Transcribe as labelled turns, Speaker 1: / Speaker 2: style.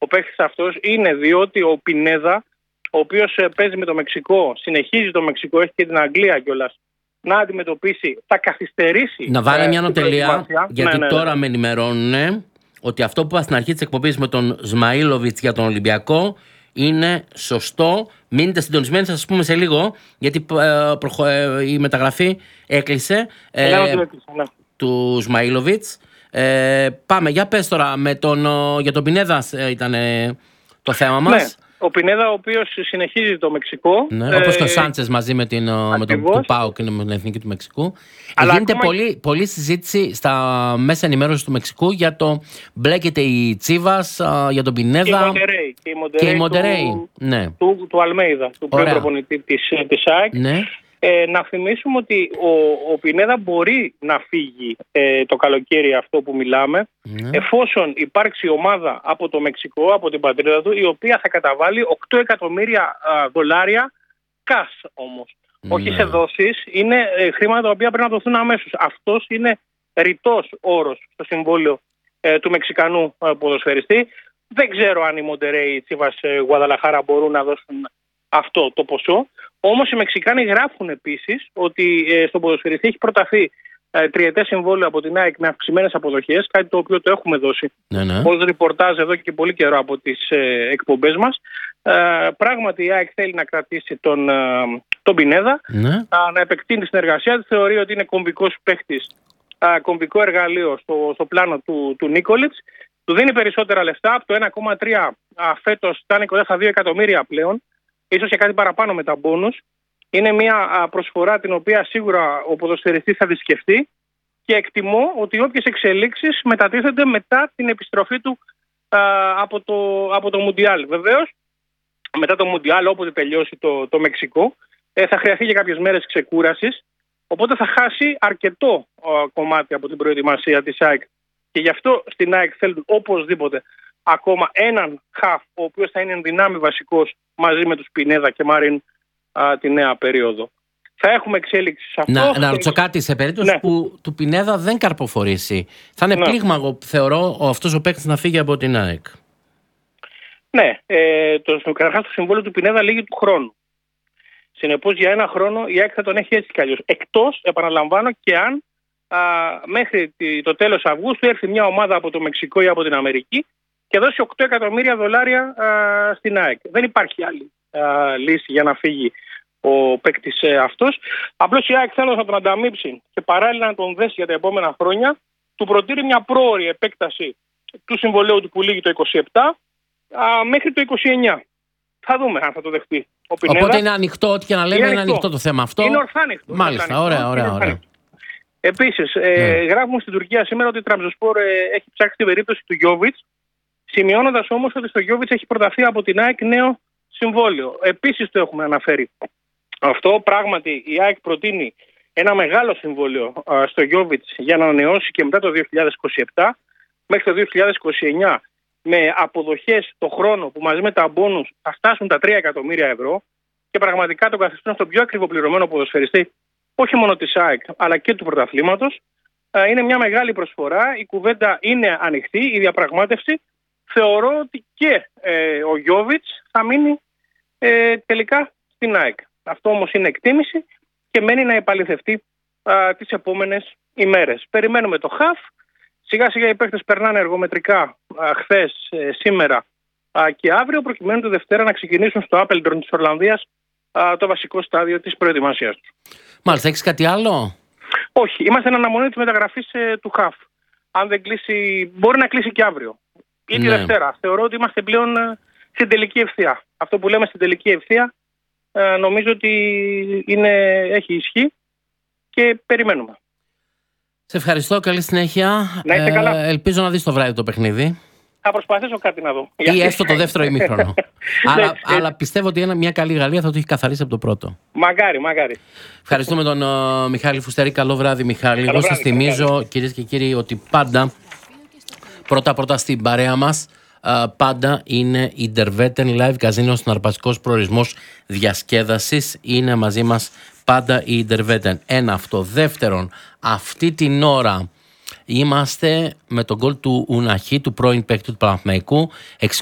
Speaker 1: ο παίκτης αυτός είναι διότι ο Πινέδα, ο οποίος παίζει με το Μεξικό, συνεχίζει το Μεξικό, έχει και την Αγγλία κιόλας, να αντιμετωπίσει, θα καθυστερήσει.
Speaker 2: Να βάλει μια νοτελεία, γιατί τώρα με ενημερώνουν ότι αυτό που είπα στην αρχή της εκπομπής με τον Σμαΐλοβιτς για τον Ολυμπιακό είναι σωστό. Μείνετε συντονισμένοι, θα σας πούμε σε λίγο, γιατί η μεταγραφή έκλεισε του Σμαΐλοβιτς. Πάμε, για πες τώρα, για τον Πινέδα ήταν το θέμα μας.
Speaker 1: Ναι. Ο Πινέδα, ο οποίος συνεχίζει το Μεξικό.
Speaker 2: Ναι, όπως και ο Σάντσες μαζί με τον ΠΑΟΚ και με την Εθνική του Μεξικού. Γίνεται πολλή συζήτηση στα μέσα ενημέρωση του Μεξικού για το μπλέκεται η Τσίβας, για τον Πινέδα
Speaker 1: και η Μοντερέι του Αλμέιδα, του πρώην προπονητή της ΑΕΚ. Ναι. Να θυμίσουμε ότι ο Πινέδα μπορεί να φύγει το καλοκαίρι αυτό που μιλάμε, εφόσον υπάρξει ομάδα από το Μεξικό, από την πατρίδα του, η οποία θα καταβάλει $8 εκατομμύρια cash όμως. Όχι σε δόσεις, είναι χρήματα τα οποία πρέπει να δοθούν αμέσως. Αυτός είναι ρητός όρος στο συμβόλαιο του Μεξικανού ποδοσφαιριστή. Δεν ξέρω αν η Μοντερέι, η Τσίβας, Γουαδαλαχάρα μπορούν να δώσουν αυτό το ποσό. Όμως οι Μεξικάνοι γράφουν επίσης ότι στον ποδοσφαιριστή έχει προταθεί τριετές συμβόλαιο από την ΑΕΚ με αυξημένες αποδοχές, κάτι το οποίο το έχουμε δώσει ως ριπορτάζ εδώ και πολύ καιρό από τις εκπομπές μας. Πράγματι η ΑΕΚ θέλει να κρατήσει τον Πινέδα, να επεκτείνει τη συνεργασία της, θεωρεί ότι είναι κομβικός παίχτης, κομβικό εργαλείο στο πλάνο του Νίκολιτς. Του δίνει περισσότερα λεφτά, από το 1,3 φέτος φτάνει κοντά στα 2 εκατομμύρια πλέον, ίσως και κάτι παραπάνω με τα μπόνους. Είναι μια προσφορά την οποία σίγουρα ο ποδοσφαιριστής θα τη σκεφτεί και εκτιμώ ότι όποιες εξελίξεις μετατίθενται μετά την επιστροφή του από το Μουντιάλ. Βεβαίως, μετά το Μουντιάλ, όποτε τελειώσει το Μεξικό, θα χρειαστεί και κάποιες μέρες ξεκούρασης, οπότε θα χάσει αρκετό κομμάτι από την προετοιμασία της ΑΕΚ. Και γι' αυτό στην ΑΕΚ θέλουν οπωσδήποτε ακόμα έναν χαφ, ο οποίος θα είναι εν δυνάμει βασικός μαζί με τους Πινέδα και Μαρίν τη νέα περίοδο. Θα έχουμε εξέλιξη σε αυτό.
Speaker 2: Να ρωτήσω κάτι, σε περίπτωση που του Πινέδα δεν καρποφορήσει, θα είναι πλήγμα, εγώ θεωρώ, αυτός ο παίκτης να φύγει από την ΑΕΚ.
Speaker 1: Ναι, καταρχάς το συμβόλαιο του Πινέδα λήγει του χρόνου. Συνεπώς για ένα χρόνο η ΑΕΚ θα τον έχει έτσι κι αλλιώς. Εκτός, επαναλαμβάνω, και αν μέχρι το τέλος Αυγούστου έρθει μια ομάδα από το Μεξικό ή από την Αμερική και δώσει $8 εκατομμύρια στην ΑΕΚ. Δεν υπάρχει άλλη λύση για να φύγει ο παίκτης αυτός. Απλώς η ΑΕΚ θέλει να τον ανταμείψει και παράλληλα να τον δέσει για τα επόμενα χρόνια. Του προτείνει μια πρόωρη επέκταση του συμβολέου του που λήγει το 27 μέχρι το 29. Θα δούμε αν θα το δεχτεί ο Πινέδα.
Speaker 2: Οπότε είναι ανοιχτό, ό,τι και να λέμε, είναι ανοιχτό το θέμα αυτό.
Speaker 1: Είναι ορθά ανοιχτό.
Speaker 2: Μάλιστα, ωραία.
Speaker 1: Επίσης, γράφουμε στην Τουρκία σήμερα ότι η Τραμπζονσπορ έχει ψάξει την περίπτωση του Γιόβιτς, σημειώνοντας όμως ότι στο Γιόβιτς έχει προταθεί από την ΑΕΚ νέο συμβόλαιο. Επίσης το έχουμε αναφέρει. Αυτό πράγματι η ΑΕΚ προτείνει ένα μεγάλο συμβόλαιο στο Γιόβιτς για να ανανεώσει και μετά το 2027 μέχρι το 2029 με αποδοχές το χρόνο που μαζί με τα μπόνους θα φτάσουν τα 3 εκατομμύρια ευρώ και πραγματικά τον καθιστούν στον πιο ακριβοπληρωμένο ποδοσφαιριστή όχι μόνο της ΑΕΚ αλλά και του πρωταθλήματος. Είναι μια μεγάλη προσφορά, η κουβέντα είναι ανοιχτή, η διαπραγμάτευση. Θεωρώ ότι και ο Γιόβιτς θα μείνει τελικά στην ΑΕΚ. Αυτό όμως είναι εκτίμηση και μένει να επαληθευτεί τις επόμενες ημέρες. Περιμένουμε το ΧΑΦ. Σιγά σιγά οι παίκτες περνάνε εργομετρικά χθες, σήμερα και αύριο, προκειμένου τη Δευτέρα να ξεκινήσουν στο Άπελντορν της Ορλανδίας το βασικό στάδιο της προετοιμασίας τους.
Speaker 2: Μάλιστα, έχεις κάτι άλλο?
Speaker 1: Όχι, είμαστε εν αναμονή της μεταγραφής του ΧΑΦ. Αν δεν κλείσει, μπορεί να κλείσει και αύριο ή τη Δευτέρα. Θεωρώ ότι είμαστε πλέον στην τελική ευθεία. Αυτό που λέμε στην τελική ευθεία νομίζω ότι έχει ισχύ και περιμένουμε.
Speaker 2: Σε ευχαριστώ, καλή συνέχεια.
Speaker 1: Να είστε καλά.
Speaker 2: Ελπίζω να δεις το βράδυ το παιχνίδι.
Speaker 1: Θα προσπαθήσω κάτι να δω.
Speaker 2: Ή έστω το δεύτερο ημίχρονο. αλλά πιστεύω ότι μια καλή Γαλλία θα το έχει καθαρίσει από το πρώτο.
Speaker 1: Μαγάρι.
Speaker 2: Ευχαριστούμε τον Μιχάλη Φουστέρη. Καλό βράδυ, Μιχάλη. Εγώ σας θυμίζω, κυρίες και κύριοι, ότι πάντα πρώτα στην παρέα μας πάντα είναι η Derveten Live Casino, συναρπαστικός προορισμός διασκέδασης. Είναι μαζί μας πάντα η Derveten. Ένα αυτό. Δεύτερον, αυτή την ώρα είμαστε με τον γκολ του Ουναχή, του πρώην παίκτη του Παναθηναϊκού.